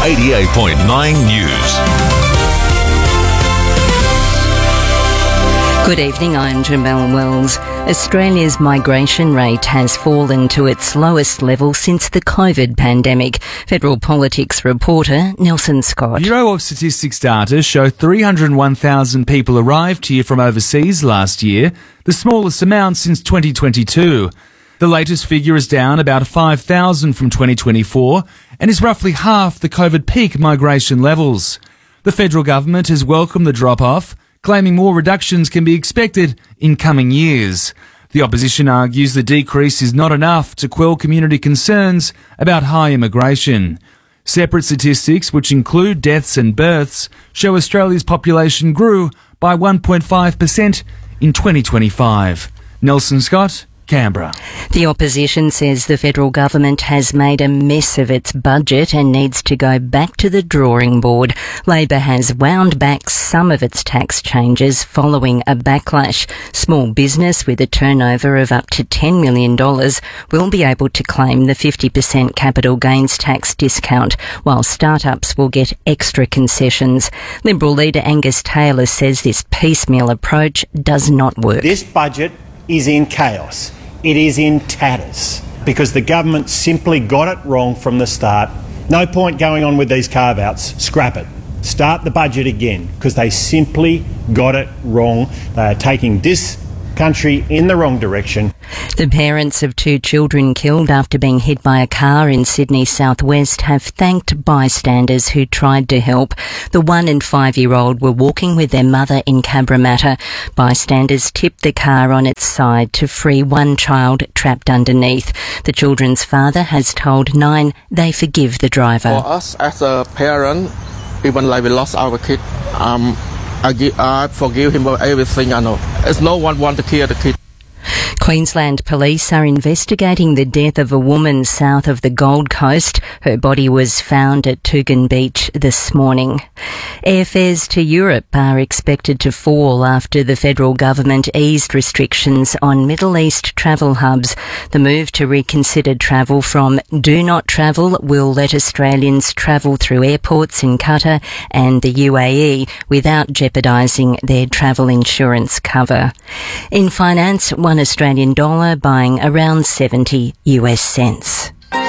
88.9 News. Good evening, I'm Jamelle Wells. Australia's migration rate has fallen to its lowest level since the COVID pandemic. Federal Politics reporter Nelson Scott. Bureau of Statistics data show 301,000 people arrived here from overseas last year, the smallest amount since 2022. The latest figure is down about 5,000 from 2024 and is roughly half the COVID peak migration levels. The federal government has welcomed the drop-off, claiming more reductions can be expected in coming years. The opposition argues the decrease is not enough to quell community concerns about high immigration. Separate statistics, which include deaths and births, show Australia's population grew by 1.5% in 2025. Nelson Scott, Canberra. The opposition says the federal government has made a mess of its budget and needs to go back to the drawing board. Labor has wound back some of its tax changes following a backlash. Small business with a turnover of up to $10 million will be able to claim the 50% capital gains tax discount, while startups will get extra concessions. Liberal leader Angus Taylor says this piecemeal approach does not work. This budget is in chaos. It is in tatters because the government simply got it wrong from the start. No point going on with these carve-outs. Scrap it. Start the budget again because they simply got it wrong. They are taking this country in the wrong direction. The parents of two children killed after being hit by a car in Sydney southwest have thanked bystanders who tried to help. The 1 and 5-year-old were walking with their mother in Cabramatta. Bystanders tipped the car on its side to free one child trapped underneath. The children's father has told Nine they forgive the driver. For us as a parent, even like we lost our kid, I forgive him for everything I know. There's no one want to kill the kid. Queensland police are investigating the death of a woman south of the Gold Coast. Her body was found at Tugun Beach this morning. Airfares to Europe are expected to fall after the federal government eased restrictions on Middle East travel hubs. The move to reconsider travel from do not travel will let Australians travel through airports in Qatar and the UAE without jeopardising their travel insurance cover. In finance, one Australian dollar buying around 70 US cents.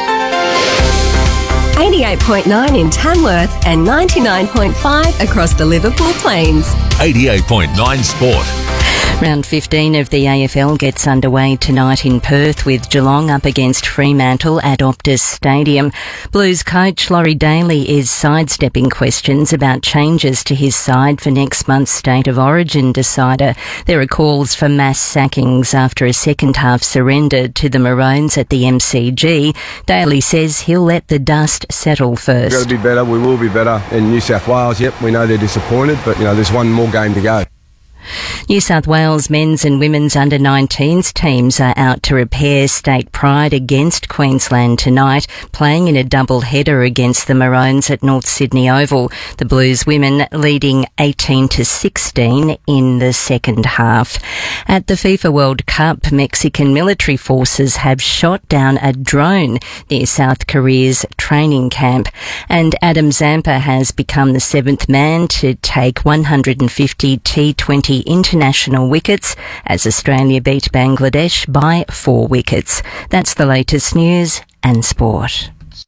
88.9 in Tamworth and 99.5 across the Liverpool Plains. 88.9 Sport. Round 15 of the AFL gets underway tonight in Perth with Geelong up against Fremantle at Optus Stadium. Blues coach Laurie Daly is sidestepping questions about changes to his side for next month's State of Origin decider. There are calls for mass sackings after a second-half surrender to the Maroons at the MCG. Daly says he'll let the dust settle first. We've got to be better. We will be better. In New South Wales, yep, we know they're disappointed, but, there's one more game to go. New South Wales men's and women's under-19s teams are out to repair state pride against Queensland tonight, playing in a double-header against the Maroons at North Sydney Oval. The Blues women leading 18-16 in the second half. At the FIFA World Cup, Mexican military forces have shot down a drone near South Korea's training camp, and Adam Zampa has become the 7th man to take 150 T20 international wickets as Australia beat Bangladesh by 4 wickets. That's the latest news and sport.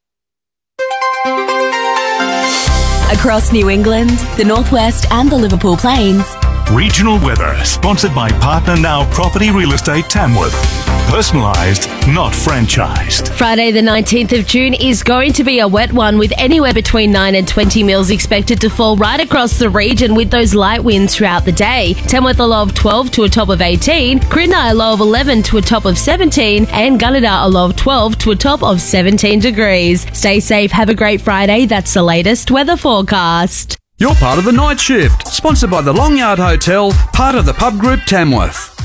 Across New England, the Northwest and the Liverpool Plains. Regional weather, sponsored by Partner Now Property Real Estate Tamworth. Personalised, not franchised. Friday the 19th of June is going to be a wet one with anywhere between 9 and 20 mils expected to fall right across the region with those light winds throughout the day. Tamworth a low of 12 to a top of 18, Corinna a low of 11 to a top of 17 and Gunnedah a low of 12 to a top of 17 degrees. Stay safe, have a great Friday. That's the latest weather forecast. You're part of the night shift, sponsored by the Long Yard Hotel, part of the Pub Group Tamworth.